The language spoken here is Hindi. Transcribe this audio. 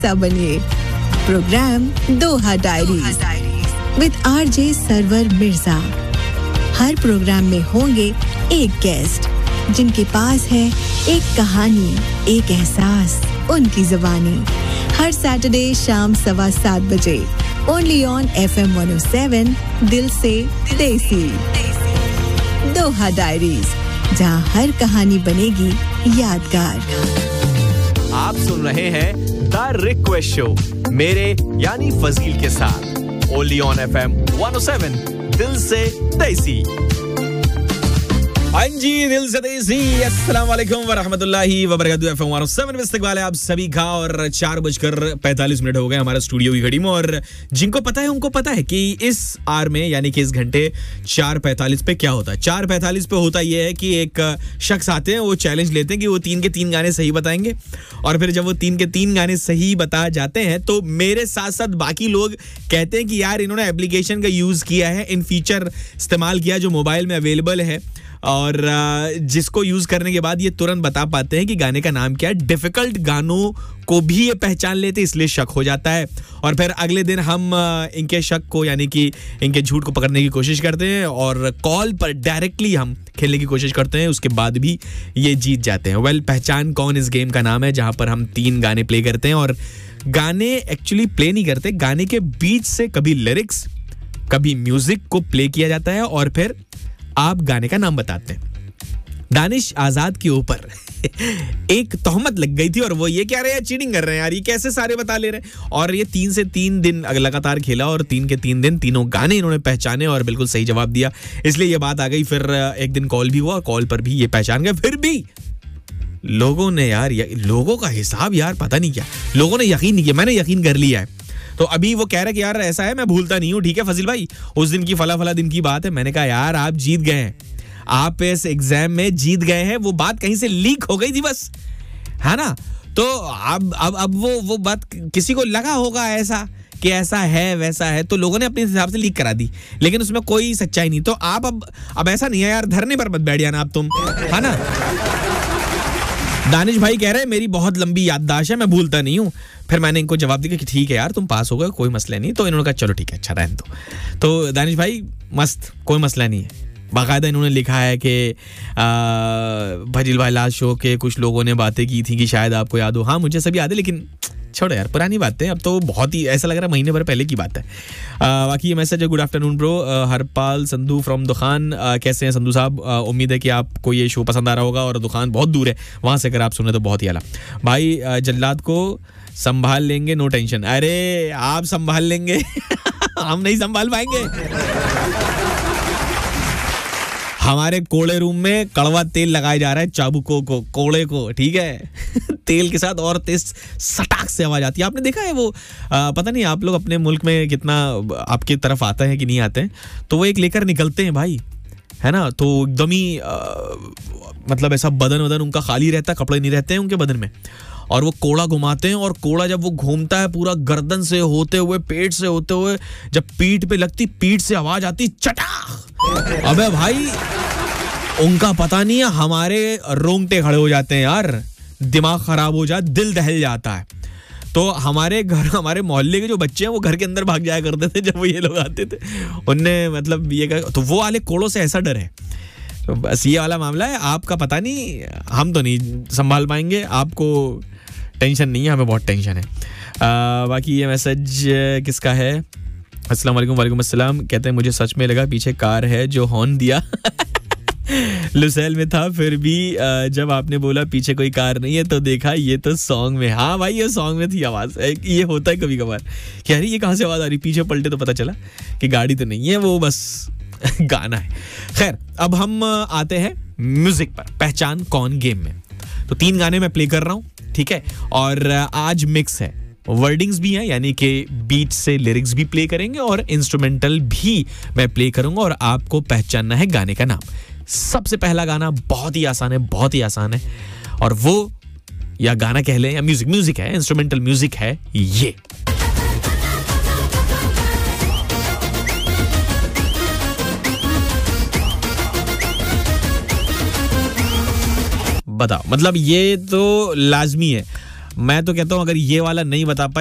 हिस्सा बनिए programme Doha diaries with RJ server Mirza. Her programme में होंगे एक गेस्ट जिनके पास है एक कहानी, एक एहसास, उनकी जुबानी। हर सैटरडे शाम 7:15 बजे ओनली ऑन FM 107 दिल से देसी। दोहा डायरीज, जहां हर कहानी बनेगी यादगार। आप सुन रहे हैं द रिक्वेस्ट शो मेरे यानी फजील के साथ ओनली ऑन FM 107 दिल से देसी। हाँ जी, दिल से देसी। अस्सलाम वालेकुम व रहमतुल्लाहि व बरकातहू। FM 107 में इस्तकबाल है आप सभी का। और 4:45 हो गए हमारा स्टूडियो की घड़ी में। और जिनको पता है उनको पता है कि इस आवर में यानी कि इस घंटे 4:45 पे क्या होता है। 4:45 पे होता ये है कि एक शख्स आते हैं, वो चैलेंज लेते हैं कि वो 3 के 3 गाने सही बताएंगे। और फिर जब वो 3 के 3 गाने सही बता जाते हैं तो मेरे साथ साथ बाकी लोग कहते हैं कि यार इन्होंने एप्लीकेशन का यूज किया है, इन फीचर इस्तेमाल किया जो मोबाइल में अवेलेबल है, और जिसको यूज करने के बाद ये तुरंत बता पाते हैं कि गाने का नाम क्या है। डिफिकल्ट गानों को भी ये पहचान लेते, इसलिए शक हो जाता है। और फिर अगले दिन हम इनके शक को यानी कि इनके झूठ को पकड़ने की कोशिश करते हैं और कॉल पर डायरेक्टली हम खेलने की कोशिश करते हैं। उसके बाद भी ये जीत जाते हैं। वेल, पहचान कौन इस गेम का नाम है, जहां पर हम 3 गाने प्ले करते हैं। और गाने एक्चुअली प्ले नहीं करते, गाने के बीच से कभी लिरिक्स कभी म्यूजिक को प्ले किया जाता है और फिर आप गाने का नाम बताते हैं। दानिश आजाद के ऊपर एक तोहमत लग गई थी और वो ये कह रहे हैं चीटिंग कर रहे हैं यार, ये कैसे सारे बता ले रहे हैं। और ये 3 से 3 दिन लगातार खेला और 3 के 3 दिन तीनों गाने इन्होंने पहचाने और बिल्कुल सही जवाब दिया, इसलिए ये बात आ गई। फिर एक दिन कॉल भी हुआ, कॉल पर भी ये पहचान गए। फिर भी लोगों ने यार लोगों का हिसाब यार पता नहीं क्या, लोगों ने यकीन नहीं किया, मैंने यकीन कर लिया है। तो अभी वो कह रहे कि यार ऐसा है, मैं भूलता नहीं हूँ। ठीक है फजील भाई, उस दिन की फला दिन की बात है। मैंने कहा यार आप जीत गए हैं, आप इस एग्जाम में जीत गए हैं। वो बात कहीं से लीक हो गई थी बस, है ना। तो अब वो बात किसी को लगा होगा ऐसा कि ऐसा है वैसा है, तो लोगों ने अपने हिसाब से लीक करा दी, लेकिन उसमें कोई सच्चाई नहीं। तो आप अब ऐसा नहीं है यार, धरने पर मत बैठ जाना आप तुम, है ना। दानिश भाई कह रहे हैं मेरी बहुत लंबी याददाश्त है, मैं भूलता नहीं हूँ। फिर मैंने इनको जवाब दिया कि ठीक है यार तुम पास हो गए, कोई मसला नहीं। तो इन्होंने कहा चलो ठीक है, अच्छा रहने दो। तो दानिश भाई मस्त, कोई मसला नहीं है। बाकायदा इन्होंने लिखा है कि फजील भाई लास्ट शो के कुछ लोगों ने बातें की थी कि शायद आपको याद हो। हाँ मुझे सब याद है, लेकिन छोड़ो यार, पुरानी बातें, अब तो बहुत ही ऐसा लग रहा है महीने भर पहले की बात है। बाकी ये मैसेज है, good afternoon bro, Harpal Sandhu from दुखान। कैसे हैं संधू साहब, उम्मीद है कि आपको ये शो पसंद आ रहा होगा और दुकान बहुत दूर है, वहाँ से अगर आप सुने तो बहुत ही आला। भाई जल्लाद को संभाल लेंगे, नो टेंशन। अरे आप संभाल लेंगे हम नहीं संभाल पाएंगे। हमारे कोड़े रूम में कड़वा तेल लगाया जा रहा है, चाबुकों को, कोड़े को, ठीक है तेल के साथ और तेज सटाक से आवाज आती है। आपने देखा है वो पता नहीं आप लोग अपने मुल्क में कितना आपकी तरफ आते हैं कि नहीं आते हैं, तो वो एक लेकर निकलते हैं भाई, है ना। तो एकदम ही मतलब ऐसा बदन उनका खाली रहता है, कपड़े नहीं रहते हैं उनके बदन में, और वो कोड़ा घुमाते हैं। और कोड़ा जब वो घूमता है पूरा गर्दन से होते हुए, पेट से होते हुए, जब पीठ पे लगती, पीठ से आवाज आती चटा। अबे भाई उनका पता नहीं है, हमारे रोंगटे खड़े हो जाते हैं यार, दिमाग खराब हो जाता, दिल दहल जाता है। तो हमारे घर, हमारे मोहल्ले के जो बच्चे हैं वो घर के अंदर भाग जाया करते थे जब वो ये लोग आते थे। उनने मतलब ये कहा, तो वो वाले कोड़ों से ऐसा डर है। तो बस ये वाला मामला है। आपका पता नहीं, हम तो नहीं संभाल पाएंगे, आपको टेंशन नहीं है, हमें बहुत टेंशन है। बाकी ये मैसेज किसका है, अस्सलाम वालेकुम। वालेकुम अस्सलाम। कहते हैं मुझे सच में लगा पीछे कार है जो हॉर्न दिया लुसैल में था, फिर भी जब आपने बोला पीछे कोई कार नहीं है तो देखा ये तो सॉन्ग में। हाँ भाई ये सॉन्ग में थी आवाज, ये होता है कभी कभार कि अरे ये कहाँ से आवाज आ रही, पीछे पलटे तो पता चला कि गाड़ी तो नहीं है, वो बस गाना है। खैर अब हम आते हैं म्यूजिक पर, पहचान कौन गेम में। तो 3 गाने मैं प्ले कर रहा हूँ, ठीक है, और आज मिक्स है, वर्डिंग्स भी हैं, यानी कि बीट से लिरिक्स भी प्ले करेंगे और इंस्ट्रूमेंटल भी मैं प्ले करूंगा और आपको पहचानना है गाने का नाम। सबसे पहला गाना बहुत ही आसान है, बहुत ही आसान है, और वो या गाना कह लें या म्यूजिक है, इंस्ट्रूमेंटल म्यूजिक है ये। बताओ, मतलब ये तो लाजमी है। मैं तो कहता हूँ अगर ये वाला नहीं बता